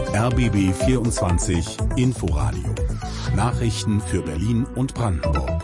RBB 24 Inforadio. Nachrichten für Berlin und Brandenburg.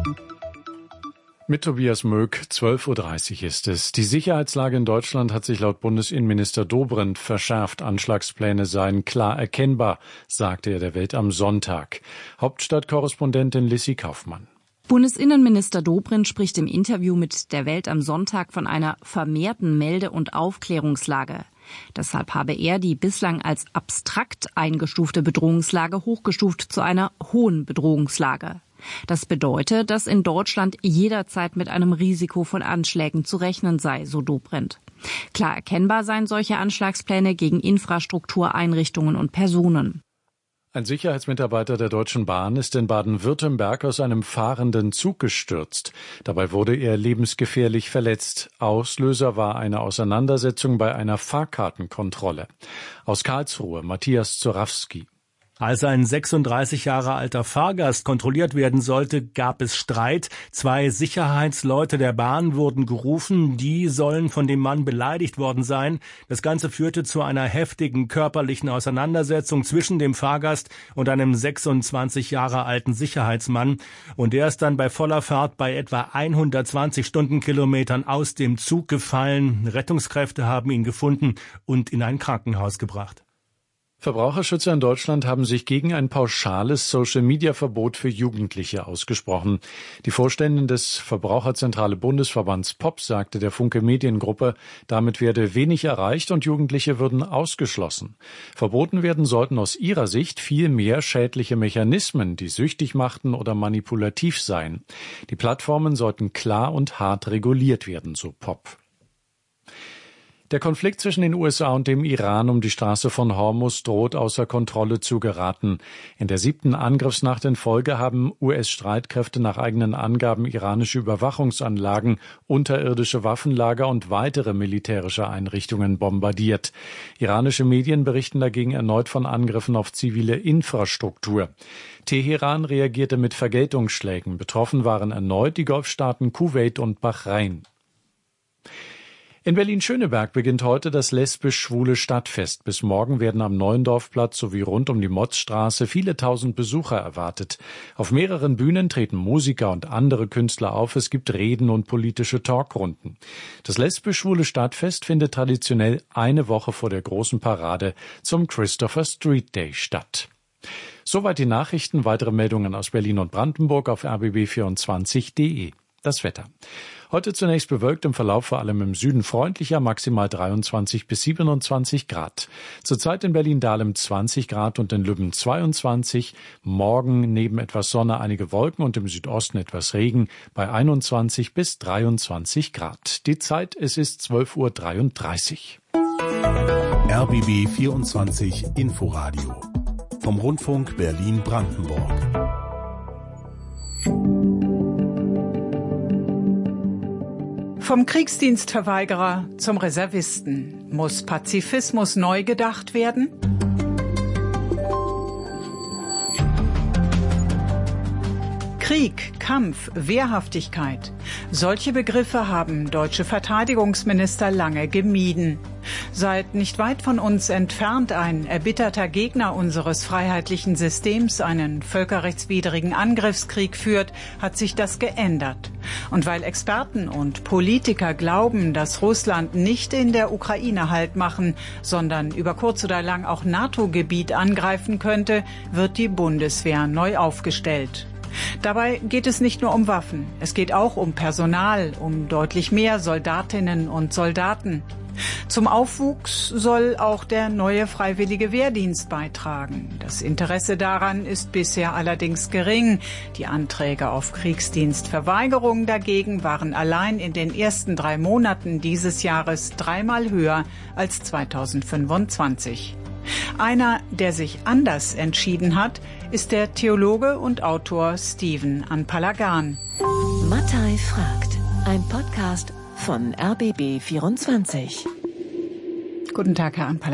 Mit Tobias Möck, 12.30 Uhr ist es. Die Sicherheitslage in Deutschland hat sich laut Bundesinnenminister Dobrindt verschärft. Anschlagspläne seien klar erkennbar, sagte er der Welt am Sonntag. Hauptstadtkorrespondentin Lissy Kaufmann. Bundesinnenminister Dobrindt spricht im Interview mit der Welt am Sonntag von einer vermehrten Melde- und Aufklärungslage. Deshalb habe er die bislang als abstrakt eingestufte Bedrohungslage hochgestuft zu einer hohen Bedrohungslage. Das bedeutet, dass in Deutschland jederzeit mit einem Risiko von Anschlägen zu rechnen sei, so Dobrindt. Klar erkennbar seien solche Anschlagspläne gegen Infrastruktur, Einrichtungen und Personen. Ein Sicherheitsmitarbeiter der Deutschen Bahn ist in Baden-Württemberg aus einem fahrenden Zug gestürzt. Dabei wurde er lebensgefährlich verletzt. Auslöser war eine Auseinandersetzung bei einer Fahrkartenkontrolle. Aus Karlsruhe Matthias Zorawski. Als ein 36 Jahre alter Fahrgast kontrolliert werden sollte, gab es Streit. 2 Sicherheitsleute der Bahn wurden gerufen. Die sollen von dem Mann beleidigt worden sein. Das Ganze führte zu einer heftigen körperlichen Auseinandersetzung zwischen dem Fahrgast und einem 26 Jahre alten Sicherheitsmann. Und der ist dann bei voller Fahrt bei etwa 120 Stundenkilometern aus dem Zug gefallen. Rettungskräfte haben ihn gefunden und in ein Krankenhaus gebracht. Verbraucherschützer in Deutschland haben sich gegen ein pauschales Social-Media-Verbot für Jugendliche ausgesprochen. Die Vorständin des Verbraucherzentrale Bundesverbands POP sagte der Funke Mediengruppe, damit werde wenig erreicht und Jugendliche würden ausgeschlossen. Verboten werden sollten aus ihrer Sicht viel mehr schädliche Mechanismen, die süchtig machten oder manipulativ seien. Die Plattformen sollten klar und hart reguliert werden, so POP. Der Konflikt zwischen den USA und dem Iran um die Straße von Hormuz droht außer Kontrolle zu geraten. In der 7. Angriffsnacht in Folge haben US-Streitkräfte nach eigenen Angaben iranische Überwachungsanlagen, unterirdische Waffenlager und weitere militärische Einrichtungen bombardiert. Iranische Medien berichten dagegen erneut von Angriffen auf zivile Infrastruktur. Teheran reagierte mit Vergeltungsschlägen. Betroffen waren erneut die Golfstaaten Kuwait und Bahrain. In Berlin-Schöneberg beginnt heute das lesbisch-schwule Stadtfest. Bis morgen werden am Neuendorfplatz sowie rund um die Motzstraße viele tausend Besucher erwartet. Auf mehreren Bühnen treten Musiker und andere Künstler auf. Es gibt Reden und politische Talkrunden. Das lesbisch-schwule Stadtfest findet traditionell eine Woche vor der großen Parade zum Christopher Street Day statt. Soweit die Nachrichten. Weitere Meldungen aus Berlin und Brandenburg auf rbb24.de. Das Wetter. Heute zunächst bewölkt, im Verlauf vor allem im Süden freundlicher, maximal 23 bis 27 Grad. Zurzeit in Berlin-Dahlem 20 Grad und in Lübben 22. Morgen neben etwas Sonne einige Wolken und im Südosten etwas Regen bei 21 bis 23 Grad. Die Zeit, es ist 12.33 Uhr. RBB 24 Inforadio vom Rundfunk Berlin-Brandenburg. Vom Kriegsdienstverweigerer zum Reservisten. Muss Pazifismus neu gedacht werden? Krieg, Kampf, Wehrhaftigkeit. Solche Begriffe haben deutsche Verteidigungsminister lange gemieden. Seit nicht weit von uns entfernt ein erbitterter Gegner unseres freiheitlichen Systems einen völkerrechtswidrigen Angriffskrieg führt, hat sich das geändert. Und weil Experten und Politiker glauben, dass Russland nicht in der Ukraine Halt machen, sondern über kurz oder lang auch NATO-Gebiet angreifen könnte, wird die Bundeswehr neu aufgestellt. Dabei geht es nicht nur um Waffen, es geht auch um Personal, um deutlich mehr Soldatinnen und Soldaten. Zum Aufwuchs soll auch der neue freiwillige Wehrdienst beitragen. Das Interesse daran ist bisher allerdings gering. Die Anträge auf Kriegsdienstverweigerung dagegen waren allein in den ersten 3 Monaten dieses Jahres 3-mal höher als 2025. Einer, der sich anders entschieden hat, ist der Theologe und Autor Stephen Anpalagan. Mattei fragt, ein Podcast von RBB 24. Guten Tag, Herr Anpalagan.